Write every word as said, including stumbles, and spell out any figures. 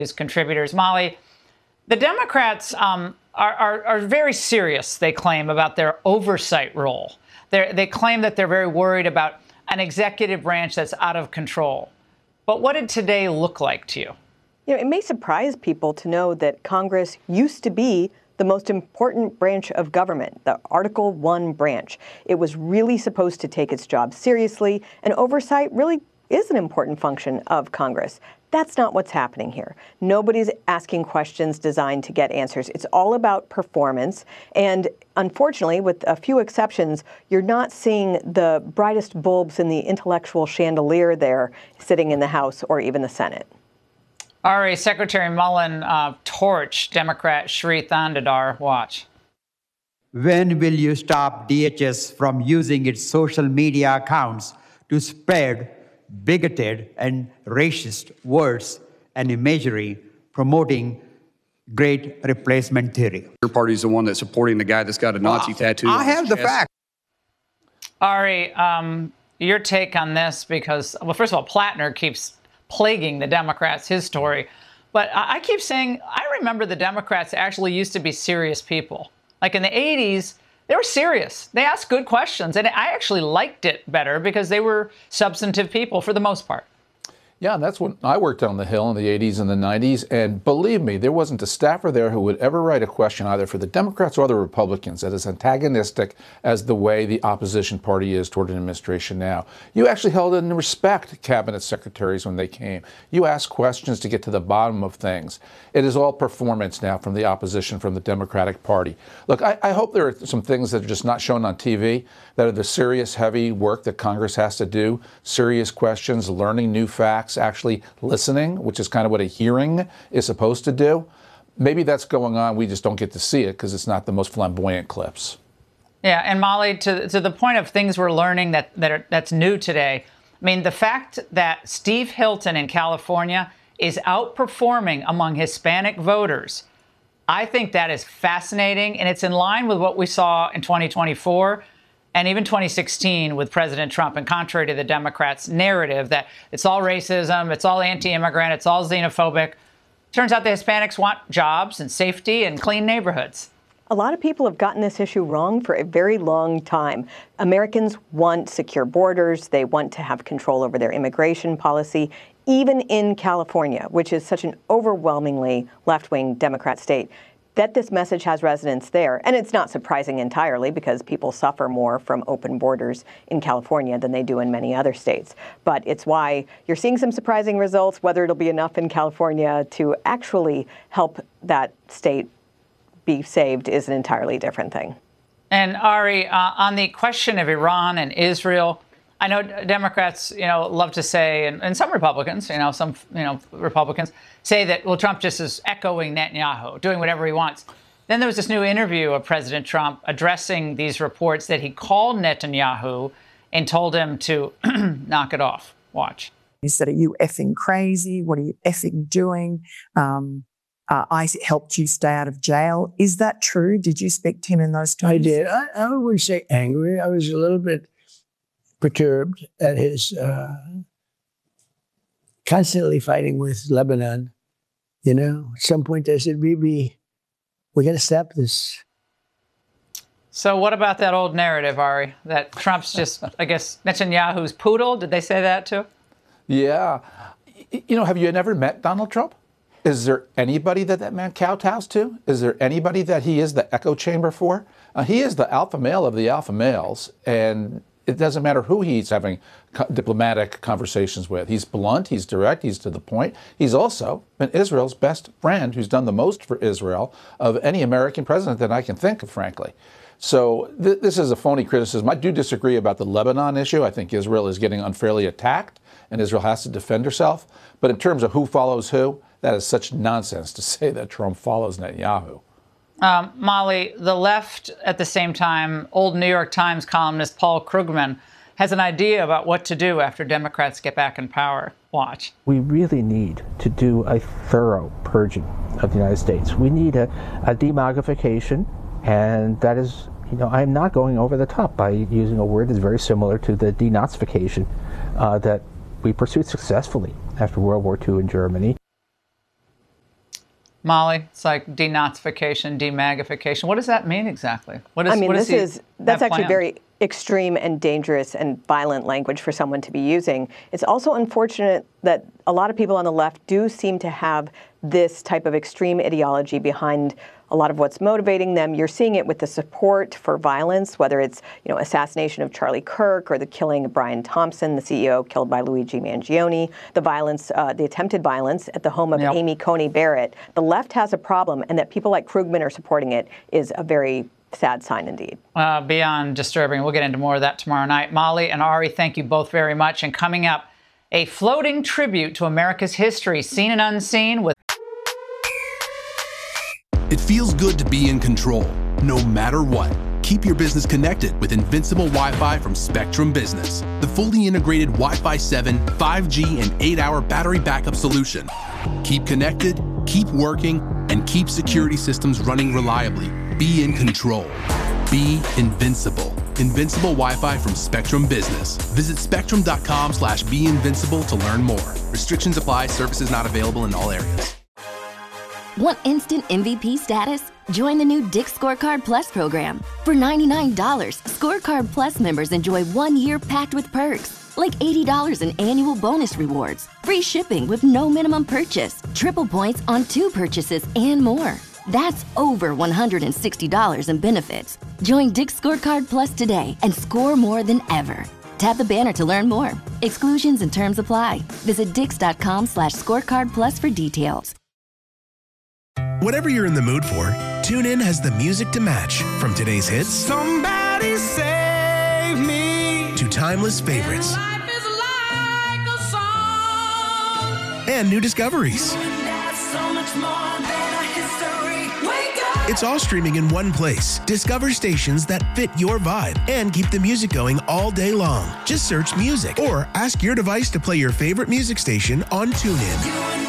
his contributors. Molly, the Democrats um, are, are, are very serious, they claim, about their oversight role. They're, they claim that they're very worried about an executive branch that's out of control. But what did today look like to you? You know, it may surprise people to know that Congress used to be the most important branch of government, the Article One branch. It was really supposed to take its job seriously, and oversight really is an important function of Congress. That's not what's happening here. Nobody's asking questions designed to get answers. It's all about performance. And unfortunately, with a few exceptions, you're not seeing the brightest bulbs in the intellectual chandelier there sitting in the House or even the Senate. Ari, Secretary Mullen uh, torched Democrat Shri Thandadar. Watch. When will you stop D H S from using its social media accounts to spread bigoted and racist words and imagery promoting great replacement theory? Your party's the one that's supporting the guy that's got a Nazi uh, tattoo. I have the fact. Ari, um, your take on this, because, well, first of all, Plattner keeps plaguing the Democrats, his story. But I keep saying, I remember the Democrats actually used to be serious people. Like in the eighties, they were serious. They asked good questions. And I actually liked it better because they were substantive people for the most part. Yeah, that's when I worked on the Hill in the eighties and the nineties. And believe me, there wasn't a staffer there who would ever write a question either for the Democrats or the Republicans that is antagonistic as the way the opposition party is toward an administration now. You actually held in respect cabinet secretaries when they came. You asked questions to get to the bottom of things. It is all performance now from the opposition, from the Democratic Party. Look, I, I hope there are some things that are just not shown on T V, that are the serious, heavy work that Congress has to do, serious questions, learning new facts, actually listening, which is kind of what a hearing is supposed to do. Maybe that's going on. We just don't get to see it because it's not the most flamboyant clips. Yeah, and Molly, to to the point of things we're learning that that are, that's new today. I mean, the fact that Steve Hilton in California is outperforming among Hispanic voters, I think that is fascinating, and it's in line with what we saw in twenty twenty-four. And even twenty sixteen with President Trump, and contrary to the Democrats' narrative that it's all racism, it's all anti-immigrant, it's all xenophobic, turns out the Hispanics want jobs and safety and clean neighborhoods. A lot of people have gotten this issue wrong for a very long time. Americans want secure borders. They want to have control over their immigration policy, even in California, which is such an overwhelmingly left-wing Democrat state. That this message has resonance there. And it's not surprising entirely because people suffer more from open borders in California than they do in many other states. But it's why you're seeing some surprising results. Whether it'll be enough in California to actually help that state be saved is an entirely different thing. And Ari, uh, on the question of Iran and Israel, I know Democrats, you know, love to say, and, and some Republicans, you know, some, you know, Republicans say that, well, Trump just is echoing Netanyahu, doing whatever he wants. Then there was this new interview of President Trump addressing these reports that he called Netanyahu and told him to knock it off. Watch. He said, are you effing crazy? What are you effing doing? Um, uh, I helped you stay out of jail. Is that true? Did you speak to him in those terms? I did. I, I wouldn't say angry. I was a little bit perturbed at his uh, constantly fighting with Lebanon. You know, at some point I said, we, we, we got to stop this. So what about that old narrative, Ari, that Trump's just, I guess, Netanyahu's poodle? Did they say that too? Yeah. You know, have you never met Donald Trump? Is there anybody that that man kowtows to? Is there anybody that he is the echo chamber for? Uh, he is the alpha male of the alpha males, and it doesn't matter who he's having co- diplomatic conversations with. He's blunt, he's direct, he's to the point. He's also been Israel's best friend, who's done the most for Israel of any American president that I can think of, frankly. So th- this is a phony criticism. I do disagree about the Lebanon issue. I think Israel is getting unfairly attacked, and Israel has to defend herself. But in terms of who follows who, that is such nonsense to say that Trump follows Netanyahu. Um, Molly, the left, at the same time, old New York Times columnist Paul Krugman has an idea about what to do after Democrats get back in power. Watch. We really need to do a thorough purging of the United States. We need a, a demogrification, and that is, you know, I'm not going over the top by using a word that's very similar to the denazification uh, that we pursued successfully after World War Two in Germany. Molly, it's like denazification, demagification. What does that mean exactly? What is, I mean, what this he is that's actually planned? very extreme and dangerous and violent language for someone to be using. It's also unfortunate that a lot of people on the left do seem to have this type of extreme ideology behind a lot of what's motivating them. You're seeing it with the support for violence, whether it's, you know, assassination of Charlie Kirk or the killing of Brian Thompson, the C E O killed by Luigi Mangione, the violence, uh, the attempted violence at the home of Yep. Amy Coney Barrett. The left has a problem, and that people like Krugman are supporting it is a very sad sign indeed. Uh, beyond disturbing. We'll get into more of that tomorrow night. Molly and Ari, thank you both very much. And coming up, a floating tribute to America's history, seen and unseen with It feels good to be in control, no matter what. Keep your business connected with Invincible Wi-Fi from Spectrum Business, the fully integrated Wi-Fi seven, five G, and eight hour battery backup solution. Keep connected, keep working, and keep security systems running reliably. Be in control. Be invincible. Invincible Wi-Fi from Spectrum Business. Visit spectrum.com slash be invincible to learn more. Restrictions apply. Services not available in all areas. Want instant M V P status? Join the new Dick's Scorecard Plus program. For ninety-nine dollars, Scorecard Plus members enjoy one year packed with perks, like eighty dollars in annual bonus rewards, free shipping with no minimum purchase, triple points on two purchases, and more. That's over one hundred sixty dollars in benefits. Join Dick's Scorecard Plus today and score more than ever. Tap the banner to learn more. Exclusions and terms apply. Visit dix.com slash scorecard plus for details. Whatever you're in the mood for, TuneIn has the music to match. From today's hits, Somebody save me, to timeless favorites, life is like a song. and new discoveries. That's so much more than a history. Wake up. It's all streaming in one place. Discover stations that fit your vibe and keep the music going all day long. Just search music or ask your device to play your favorite music station on TuneIn.